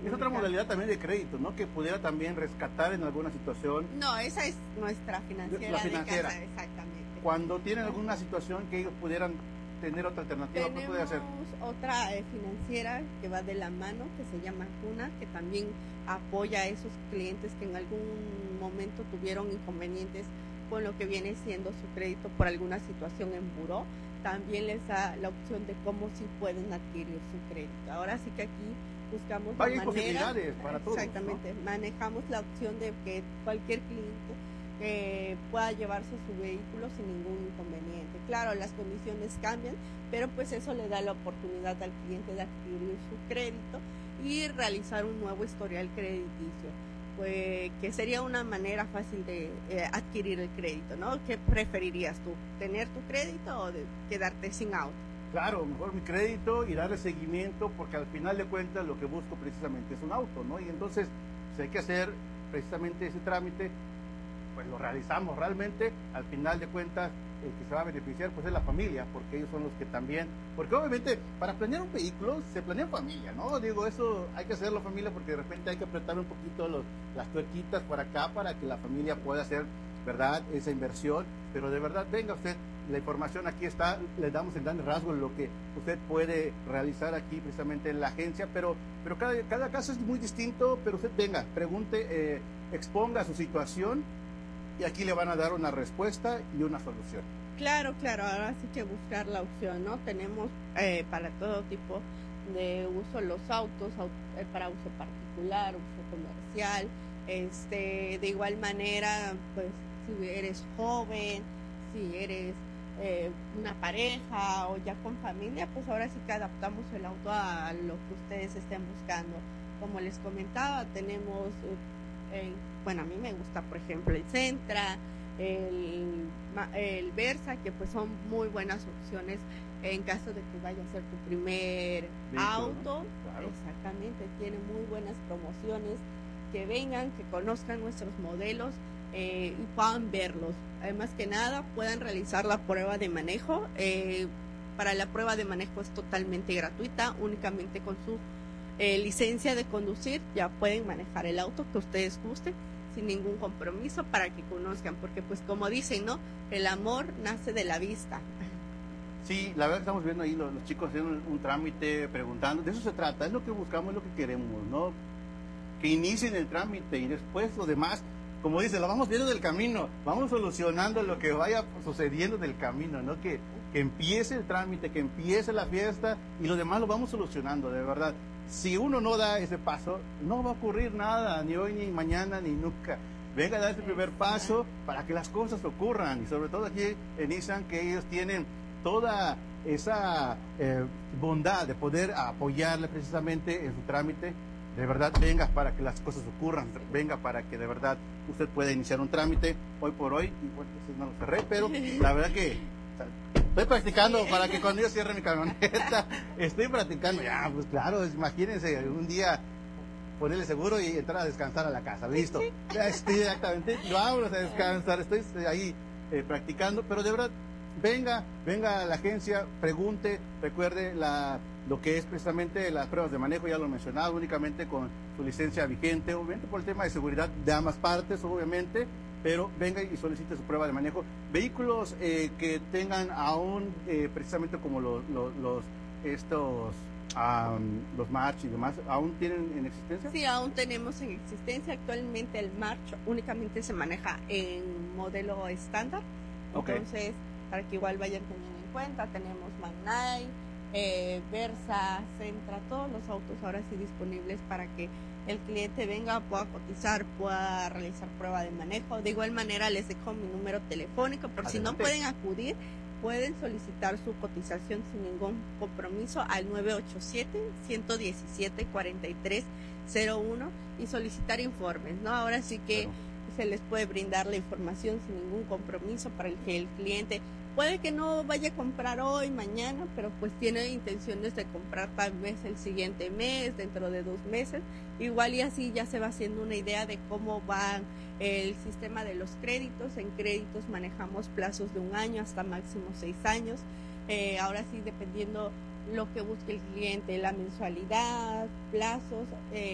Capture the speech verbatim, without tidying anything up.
Es otra modalidad también de crédito, ¿no? Que pudiera también rescatar en alguna situación. No, esa es nuestra financiera, La financiera. de casa, exactamente. Cuando tienen alguna situación que ellos pudieran tener otra alternativa, ¿qué puede hacer? Tenemos otra eh, financiera que va de la mano, que se llama Cuna, que también apoya a esos clientes que en algún momento tuvieron inconvenientes con lo que viene siendo su crédito por alguna situación en buró. También les da la opción de cómo sí pueden adquirir su crédito. Ahora sí que aquí buscamos Varias la manera, posibilidades para todos, exactamente, ¿no? Manejamos la opción de que cualquier cliente eh, pueda llevarse su vehículo sin ningún inconveniente. Claro, las condiciones cambian, pero pues eso le da la oportunidad al cliente de adquirir su crédito y realizar un nuevo historial crediticio, pues que sería una manera fácil de eh, adquirir el crédito, ¿no? ¿Qué preferirías tú? ¿Tener tu crédito o de quedarte sin auto? Claro, mejor mi crédito y darle seguimiento, porque al final de cuentas lo que busco precisamente es un auto, ¿no? Y entonces, si hay que hacer precisamente ese trámite, pues lo realizamos realmente. Al final de cuentas, el que se va a beneficiar pues es la familia, porque ellos son los que también, porque obviamente para planear un vehículo se planea en familia, ¿no? Digo, eso hay que hacerlo familia, porque de repente hay que apretar un poquito los, las tuerquitas para acá para que la familia pueda hacer, ¿verdad?, esa inversión. Pero de verdad, venga usted, la información aquí está, le damos en grandes rasgos lo que usted puede realizar aquí precisamente en la agencia, pero, pero cada, cada caso es muy distinto. Pero usted venga, pregunte, eh, exponga su situación, y aquí le van a dar una respuesta y una solución. Claro, claro, ahora sí que buscar la opción, ¿no? Tenemos eh, para todo tipo de uso los autos, aut eh, para uso particular, uso comercial, este, de igual manera, pues si eres joven, si eres eh, una pareja o ya con familia, pues ahora sí que adaptamos el auto a lo que ustedes estén buscando. Como les comentaba, tenemos... Eh, eh, bueno, a mí me gusta, por ejemplo, el Sentra, el, el Versa, que pues son muy buenas opciones en caso de que vaya a ser tu primer vehículo, auto, ¿no? Claro. Exactamente, tiene muy buenas promociones, que vengan, que conozcan nuestros modelos eh, y puedan verlos. Además que nada, puedan realizar la prueba de manejo. Eh, para la prueba de manejo es totalmente gratuita, únicamente con su eh, licencia de conducir ya pueden manejar el auto que ustedes gusten, sin ningún compromiso, para que conozcan, porque pues como dicen, ¿no? El amor nace de la vista. Sí, la verdad que estamos viendo ahí los, los chicos haciendo un, un trámite, preguntando, de eso se trata, es lo que buscamos, es lo que queremos, ¿no? Que inicien el trámite y después lo demás, como dice, lo vamos viendo del camino, vamos solucionando lo que vaya sucediendo del camino, ¿no? Que, que empiece el trámite, que empiece la fiesta y lo demás lo vamos solucionando, de verdad. Si uno no da ese paso, no va a ocurrir nada, ni hoy, ni mañana, ni nunca. Venga a dar ese primer paso para que las cosas ocurran. Y sobre todo aquí en Nissan, que ellos tienen toda esa eh, bondad de poder apoyarle precisamente en su trámite. De verdad, venga para que las cosas ocurran, venga para que de verdad usted pueda iniciar un trámite hoy por hoy. Y bueno, no lo cerré, pero la verdad que... O sea, estoy practicando para que cuando yo cierre mi camioneta, estoy practicando, ya, pues claro, imagínense, un día ponerle seguro y entrar a descansar a la casa, listo. Sí, exactamente, vámonos a descansar, estoy ahí eh, practicando, pero de verdad, venga, venga a la agencia, pregunte, recuerde la, lo que es precisamente las pruebas de manejo, ya lo he mencionado, únicamente con su licencia vigente, obviamente por el tema de seguridad de ambas partes, obviamente, pero venga y solicite su prueba de manejo. Vehículos eh, que tengan aún, eh, precisamente como los, los, los estos, um, los March y demás, ¿aún tienen en existencia? Sí, aún tenemos en existencia. Actualmente el March únicamente se maneja en modelo estándar. Okay. Entonces, para que igual vayan teniendo en cuenta, tenemos Magnite, eh, Versa, Sentra, todos los autos ahora sí disponibles para que el cliente venga, pueda cotizar, pueda realizar prueba de manejo. De igual manera les dejo mi número telefónico por Adelante. Si no pueden acudir, pueden solicitar su cotización sin ningún compromiso al nueve ocho siete, uno uno siete, cuatro tres cero uno y solicitar informes, ¿no? Ahora sí que claro. Se les puede brindar la información sin ningún compromiso para el que el cliente puede que no vaya a comprar hoy, mañana, pero pues tiene intenciones de comprar tal vez el siguiente mes, dentro de dos meses, igual y así ya se va haciendo una idea de cómo va el sistema de los créditos. En créditos manejamos plazos de un año hasta máximo seis años, eh, ahora sí dependiendo lo que busque el cliente, la mensualidad, plazos, eh,